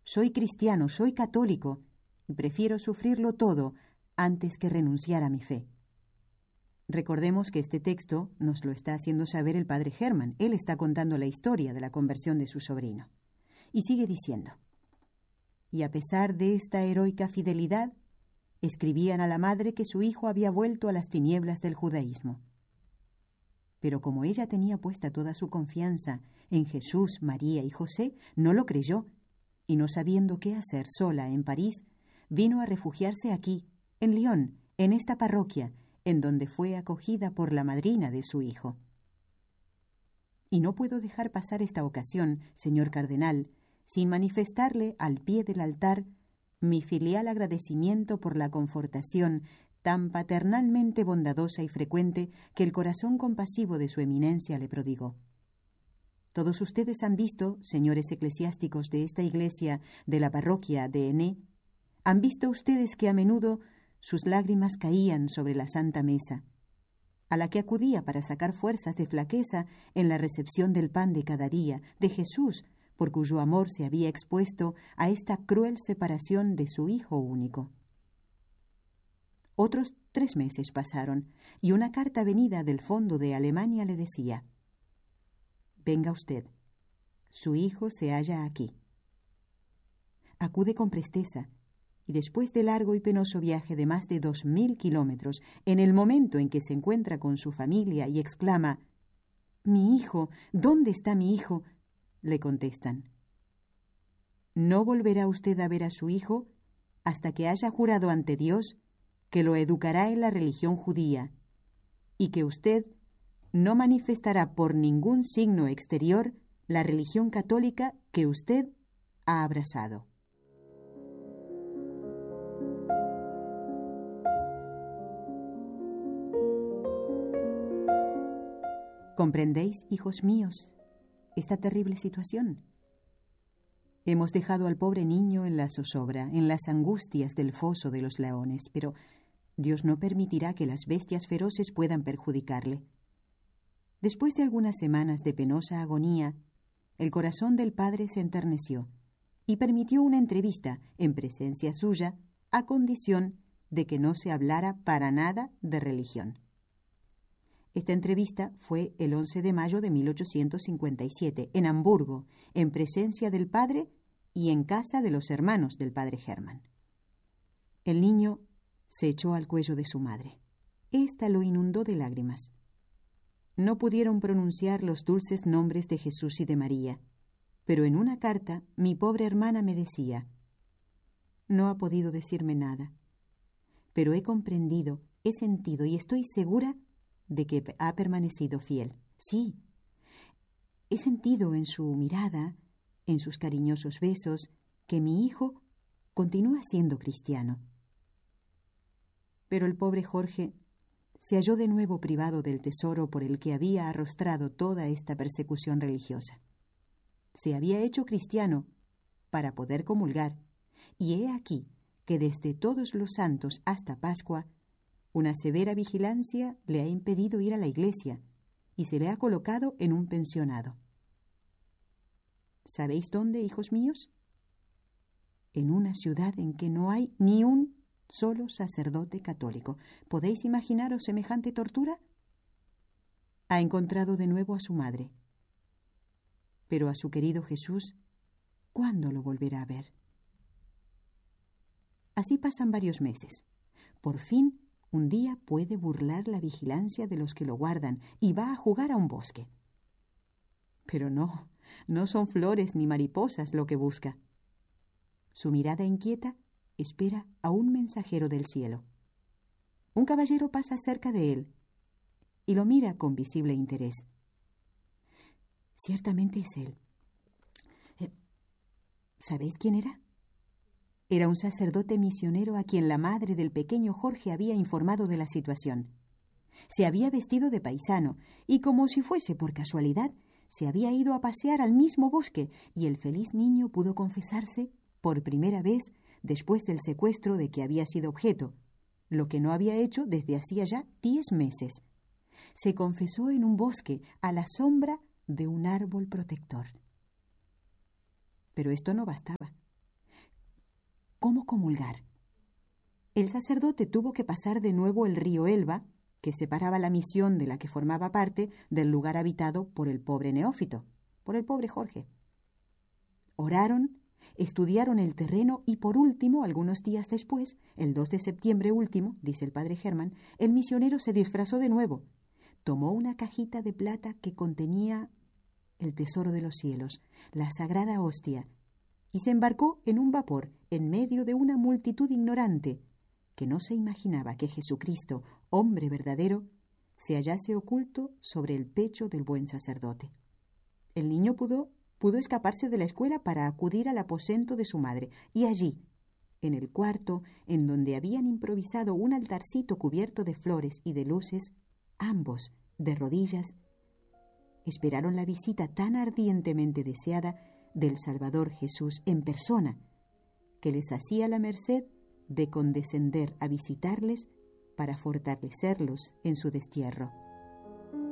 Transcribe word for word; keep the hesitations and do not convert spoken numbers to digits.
Soy cristiano, soy católico, y prefiero sufrirlo todo antes que renunciar a mi fe. Recordemos que este texto nos lo está haciendo saber el padre Hermann. Él está contando la historia de la conversión de su sobrino. Y sigue diciendo: y a pesar de esta heroica fidelidad, escribían a la madre que su hijo había vuelto a las tinieblas del judaísmo. Pero como ella tenía puesta toda su confianza en Jesús, María y José, no lo creyó, y no sabiendo qué hacer sola en París, vino a refugiarse aquí, en Lyon, en esta parroquia, en donde fue acogida por la madrina de su hijo. Y no puedo dejar pasar esta ocasión, señor cardenal, sin manifestarle al pie del altar mi filial agradecimiento por la confortación tan paternalmente bondadosa y frecuente que el corazón compasivo de su eminencia le prodigó. Todos ustedes han visto, señores eclesiásticos de esta iglesia de la parroquia de Enné, han visto ustedes que a menudo sus lágrimas caían sobre la Santa Mesa, a la que acudía para sacar fuerzas de flaqueza en la recepción del pan de cada día, de Jesús, por cuyo amor se había expuesto a esta cruel separación de su Hijo único. Otros tres meses pasaron, y una carta venida del fondo de Alemania le decía: venga usted, su hijo se halla aquí. Acude con presteza, y después de largo y penoso viaje de más de dos mil kilómetros, en el momento en que se encuentra con su familia y exclama: «Mi hijo, ¿dónde está mi hijo?», le contestan: «No volverá usted a ver a su hijo hasta que haya jurado ante Dios que lo educará en la religión judía y que usted no manifestará por ningún signo exterior la religión católica que usted ha abrazado». ¿Comprendéis, hijos míos, esta terrible situación? Hemos dejado al pobre niño en la zozobra, en las angustias del foso de los leones, pero Dios no permitirá que las bestias feroces puedan perjudicarle. Después de algunas semanas de penosa agonía, el corazón del padre se enterneció y permitió una entrevista en presencia suya, a condición de que no se hablara para nada de religión. Esta entrevista fue el once de mayo de mil ochocientos cincuenta y siete, en Hamburgo, en presencia del padre y en casa de los hermanos del padre Hermann. El niño se echó al cuello de su madre. Ésta lo inundó de lágrimas. No pudieron pronunciar los dulces nombres de Jesús y de María, pero en una carta mi pobre hermana me decía: «No ha podido decirme nada, pero he comprendido, he sentido y estoy segura de que ha permanecido fiel. Sí, he sentido en su mirada, en sus cariñosos besos, que mi hijo continúa siendo cristiano». Pero el pobre Jorge se halló de nuevo privado del tesoro por el que había arrostrado toda esta persecución religiosa. Se había hecho cristiano para poder comulgar, y he aquí que desde Todos los Santos hasta Pascua, una severa vigilancia le ha impedido ir a la iglesia y se le ha colocado en un pensionado. ¿Sabéis dónde, hijos míos? En una ciudad en que no hay ni un solo sacerdote católico. ¿Podéis imaginaros semejante tortura? Ha encontrado de nuevo a su madre, pero a su querido Jesús, ¿cuándo lo volverá a ver? Así pasan varios meses. Por fin, un día puede burlar la vigilancia de los que lo guardan y va a jugar a un bosque. Pero no, no son flores ni mariposas lo que busca. Su mirada inquieta espera a un mensajero del cielo. Un caballero pasa cerca de él y lo mira con visible interés. Ciertamente es él. Eh, ¿Sabéis quién era? Era un sacerdote misionero a quien la madre del pequeño Jorge había informado de la situación. Se había vestido de paisano y, como si fuese por casualidad, se había ido a pasear al mismo bosque y el feliz niño pudo confesarse por primera vez después del secuestro de que había sido objeto, lo que no había hecho desde hacía ya diez meses. Se confesó en un bosque a la sombra de un árbol protector. Pero esto no bastaba. cómo comulgar. El sacerdote tuvo que pasar de nuevo el río Elba, que separaba la misión de la que formaba parte del lugar habitado por el pobre neófito, por el pobre Jorge. Oraron, estudiaron el terreno y por último, algunos días después, el dos de septiembre último, dice el padre Germán, el misionero se disfrazó de nuevo. Tomó una cajita de plata que contenía el tesoro de los cielos, la sagrada hostia, y se embarcó en un vapor en medio de una multitud ignorante que no se imaginaba que Jesucristo, hombre verdadero, se hallase oculto sobre el pecho del buen sacerdote. El niño pudo, pudo escaparse de la escuela para acudir al aposento de su madre, y allí, en el cuarto en donde habían improvisado un altarcito cubierto de flores y de luces, ambos, de rodillas, esperaron la visita tan ardientemente deseada del Salvador Jesús en persona, que les hacía la merced de condescender a visitarles para fortalecerlos en su destierro.